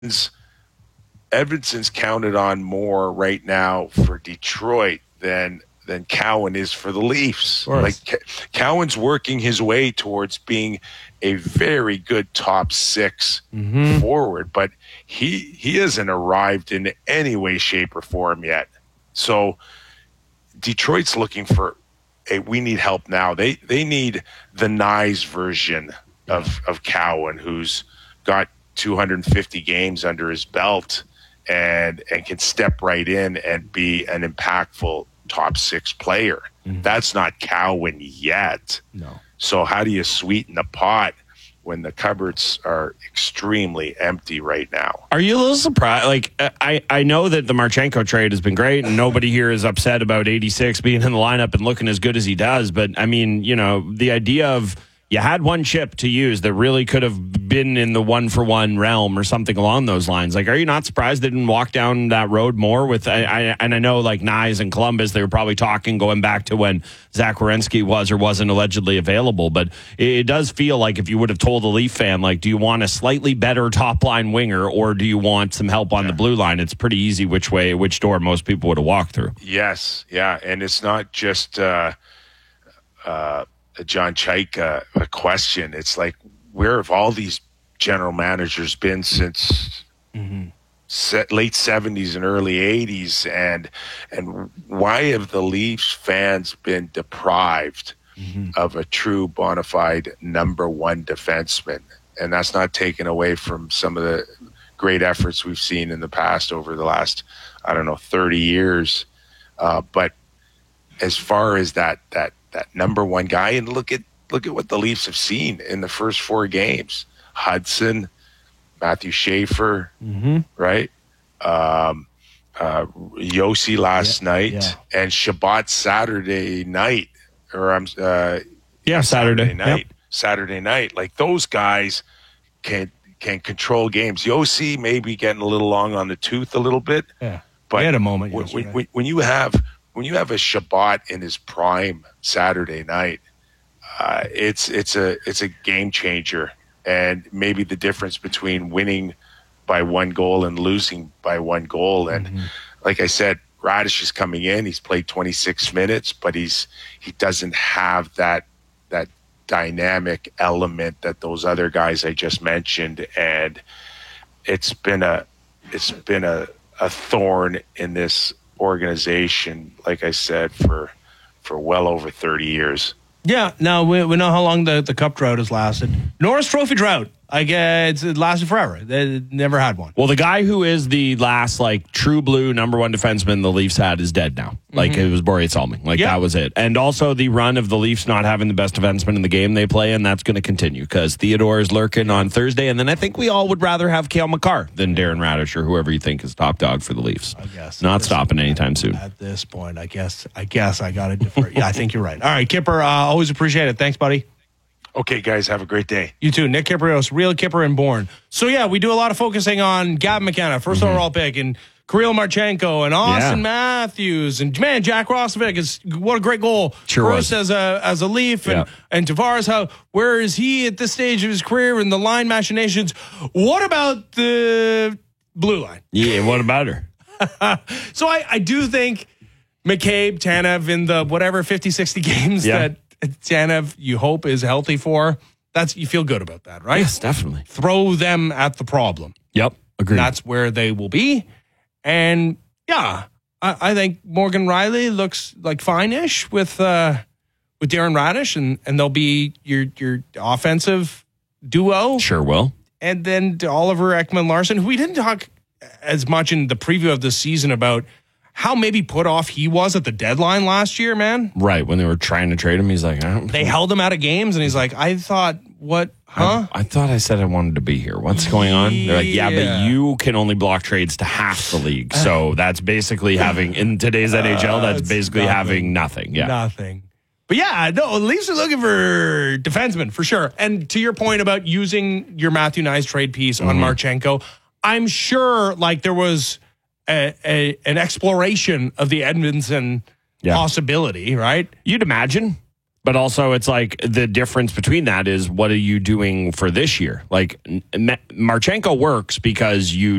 Edmondson's counted on more right now for Detroit than Cowan is for the Leafs. Like Cowan's working his way towards being a very good top six forward, but he hasn't arrived in any way, shape, or form yet. So Detroit's looking for we need help now. They need the Nyes version of Cowan, who's got 250 games under his belt and can step right in and be an impactful top six player. That's not Cowan yet. No. So how do you sweeten the pot when the cupboards are extremely empty right now? Are you a little surprised? Like, I know that the Marchenko trade has been great, and nobody here is upset about 86 being in the lineup and looking as good as he does. But, I mean, the idea of you had one chip to use that really could have been in the one-for-one realm or something along those lines. Like, are you not surprised they didn't walk down that road more with, and I know, like, Nyes and Columbus, they were probably talking going back to when Zach Werenski was or wasn't allegedly available, but it does feel like if you would have told a Leaf fan, like, do you want a slightly better top-line winger or do you want some help on the blue line? It's pretty easy which door most people would have walked through. Yes, yeah, and it's not just John Chaika a question. It's like, where have all these general managers been since late 70s and early 80s, and why have the Leafs fans been deprived of a true bona fide number one defenseman? And that's not taken away from some of the great efforts we've seen in the past over the last 30 years, but as far as that number one guy, and look at what the Leafs have seen in the first four games. Hudson, Matthew Schaefer, right? Yossi last night, and Shabbat Saturday night, Saturday night. Yep. Saturday night. Like, those guys can control games. Yossi maybe getting a little long on the tooth a little bit. Yeah, but he had a moment when you have a Shabbat in his prime Saturday night, it's a game changer, and maybe the difference between winning by one goal and losing by one goal. And like I said, Radish is coming in. He's played 26 minutes, but he doesn't have that dynamic element that those other guys I just mentioned, and it's been a thorn in this organization, like I said, for well over 30 years. Yeah, now we know how long the cup drought has lasted. Norris Trophy drought. I guess it lasted forever. They never had one. Well, the guy who is the last, like, true blue number one defenseman the Leafs had is dead now. Like, it was Borje Salming. Like, that was it. And also the run of the Leafs not having the best defenseman in the game they play, and that's going to continue because Theodore is lurking on Thursday, and then I think we all would rather have Cale Makar than Darren Radish or whoever you think is top dog for the Leafs. I guess. Not stopping anytime soon. At this point, I guess I got to defer. Yeah, I think you're right. All right, Kipper, always appreciate it. Thanks, buddy. Okay, guys, have a great day. You too. Nick Kypreos, real Kipper and Bourne. So, yeah, we do a lot of focusing on Gavin McKenna, first overall pick, and Kirill Marchenko, and Austin Matthews, and, man, Jack Roslovic is what a great goal. Sure was. As a Leaf, and Tavares, where is he at this stage of his career in the line machinations? What about the blue line? Yeah, what about her? So I do think McCabe, Tanev in the whatever 50, 60 games that Tanev, you hope, is healthy for. You feel good about that, right? Yes, definitely. Throw them at the problem. Yep, agreed. That's where they will be. And yeah, I think Morgan Riley looks like fine-ish with Darren Radish, and they'll be your offensive duo. Sure will. And then to Oliver Ekman-Larsson, who we didn't talk as much in the preview of the season about how maybe put off he was at the deadline last year, man. Right, when they were trying to trade him, he's like, they held him out of games, and he's like, I thought, what, huh? I thought I said I wanted to be here. What's going on? They're like, yeah, but you can only block trades to half the league. So that's basically having, in today's NHL, that's basically having nothing. Yeah. Nothing. But yeah, no, Leafs are looking for defensemen, for sure. And to your point about using your Matthew Nyes trade piece on Marchenko, I'm sure like there was an exploration of the Edmondson possibility, right? You'd imagine. But also, it's like the difference between that is what are you doing for this year? Like Marchenko works because you